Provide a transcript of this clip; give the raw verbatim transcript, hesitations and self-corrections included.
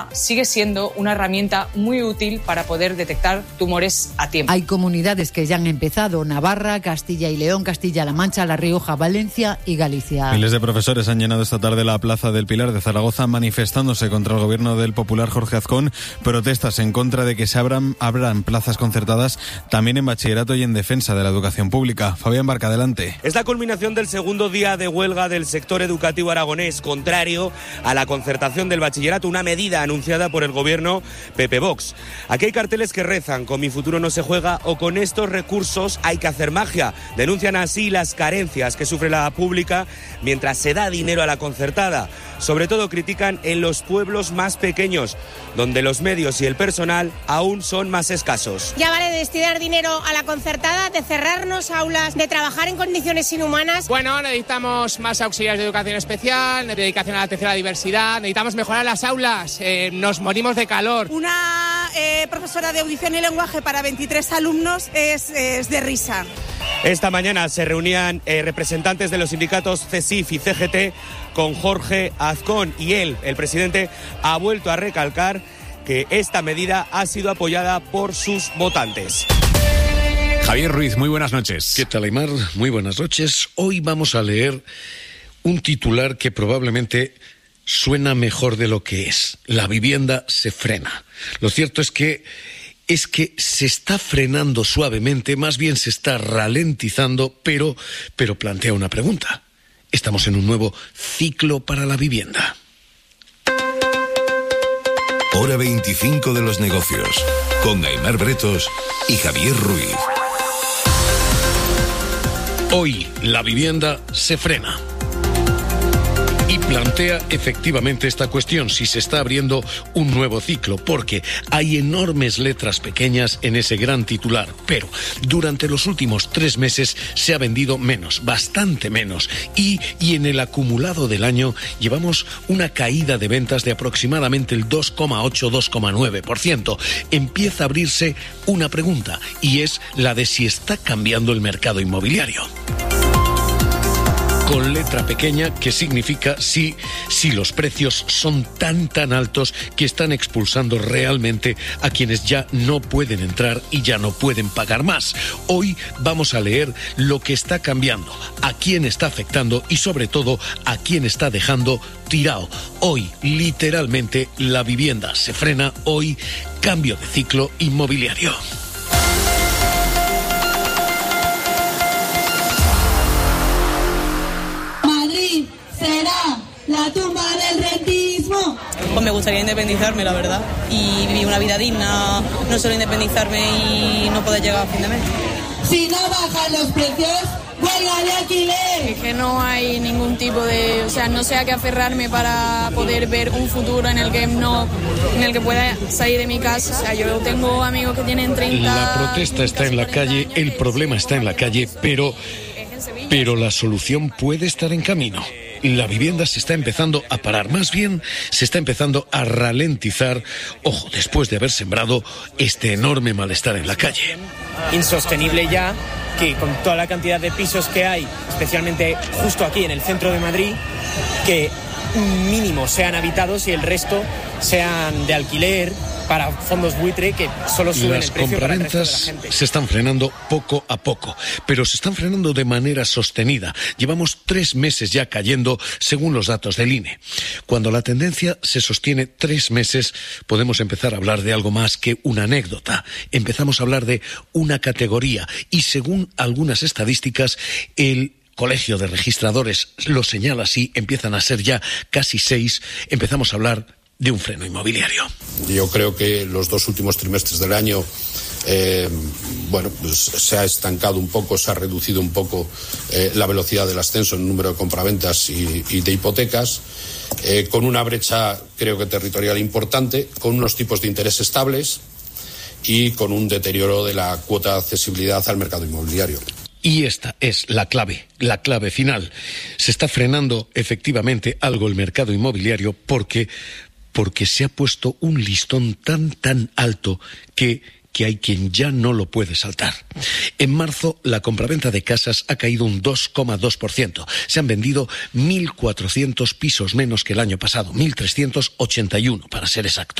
Sigue siendo una herramienta muy útil para poder detectar tumores a tiempo. Hay comunidades que ya han empezado: Navarra, Castilla y León, Castilla-La Mancha, La Rioja, Valencia y Galicia. Miles de profesores han llenado esta tarde la Plaza del Pilar de Zaragoza manifestándose contra el gobierno del popular Jorge Azcón. Protestas en contra de que se abran, abran plazas concertadas también en bachillerato y en defensa de la educación pública. Fabián Barca, adelante. Es la culminación del segundo día de huelga del sector educativo aragonés, contrario a la concertación del bachillerato, una medida anunciada por el gobierno P P Vox. Aquí hay carteles que rezan: con mi futuro no se juega, o con estos recursos hay que hacer magia. Denuncian así las carencias que sufre la pública mientras se da dinero a la concertada. Sobre todo critican en los pueblos más pequeños, donde los medios y el personal aún son más escasos. Ya vale de destinar dinero a la concertada, de cerrarnos aulas, de trabajar en condiciones inhumanas. Bueno, necesitamos más auxiliares de educación especial, dedicación a la atención a la diversidad, necesitamos mejorar las aulas, eh, nos morimos de calor. Una eh, profesora de audición y lenguaje para veintitrés alumnos es, es de risa. Esta mañana se reunían eh, representantes de los sindicatos C S I F y C G T con Jorge Azcón, y él, el presidente, ha vuelto a recalcar que esta medida ha sido apoyada por sus votantes. Javier Ruiz, muy buenas noches. ¿Qué tal, Aymar? Muy buenas noches. Hoy vamos a leer un titular que probablemente suena mejor de lo que es. La vivienda se frena. Lo cierto es que es que se está frenando suavemente, más bien se está ralentizando, pero, pero plantea una pregunta. Estamos en un nuevo ciclo para la vivienda. Hora veinticinco de los negocios, con Aymar Bretos y Javier Ruiz. Hoy la vivienda se frena. Y plantea efectivamente esta cuestión, si se está abriendo un nuevo ciclo, porque hay enormes letras pequeñas en ese gran titular, pero durante los últimos tres meses se ha vendido menos, bastante menos, y, y en el acumulado del año llevamos una caída de ventas de aproximadamente el dos coma ocho a dos coma nueve por ciento. Empieza a abrirse una pregunta, y es la de si está cambiando el mercado inmobiliario. Con letra pequeña, que significa si, si los precios son tan tan altos que están expulsando realmente a quienes ya no pueden entrar y ya no pueden pagar más. Hoy vamos a leer lo que está cambiando, a quién está afectando y sobre todo a quién está dejando tirado. Hoy, literalmente, la vivienda se frena. Hoy, cambio de ciclo inmobiliario. Será la tumba del rentismo. Pues me gustaría independizarme, la verdad, y vivir una vida digna, no solo independizarme y no poder llegar a fin de mes. Si no bajan los precios, huelga de alquiler. Es que no hay ningún tipo de, o sea, no sé a qué aferrarme para poder ver un futuro en el que no, en el que pueda salir de mi casa. O sea, yo tengo amigos que tienen treinta. La protesta está en la calle, el problema está en la calle, pero, pero la solución puede estar en camino. La vivienda se está empezando a parar, más bien se está empezando a ralentizar, ojo, después de haber sembrado este enorme malestar en la calle. Insostenible ya que con toda la cantidad de pisos que hay, especialmente justo aquí en el centro de Madrid, que un mínimo sean habitados y el resto sean de alquiler para fondos buitre que solo suben Las el precio para el resto de la compraventas gente. se están frenando poco a poco, pero se están frenando de manera sostenida. Llevamos tres meses ya cayendo, según los datos del I N E. Cuando la tendencia se sostiene tres meses, podemos empezar a hablar de algo más que una anécdota. Empezamos a hablar de una categoría y, según algunas estadísticas, el Colegio de Registradores lo señala así, empiezan a ser ya casi seis, empezamos a hablar de un freno inmobiliario. Yo creo que los dos últimos trimestres del año eh, bueno, pues se ha estancado un poco, se ha reducido un poco eh, la velocidad del ascenso en el número de compraventas y, y de hipotecas, eh, con una brecha creo que territorial importante, con unos tipos de interés estables y con un deterioro de la cuota de accesibilidad al mercado inmobiliario. Y esta es la clave, la clave final. Se está frenando efectivamente algo el mercado inmobiliario porque, porque se ha puesto un listón tan, tan alto que, que hay quien ya no lo puede saltar. En marzo, la compraventa de casas ha caído un dos coma dos por ciento. Se han vendido mil cuatrocientos pisos menos que el año pasado, mil trescientos ochenta y uno para ser exacto.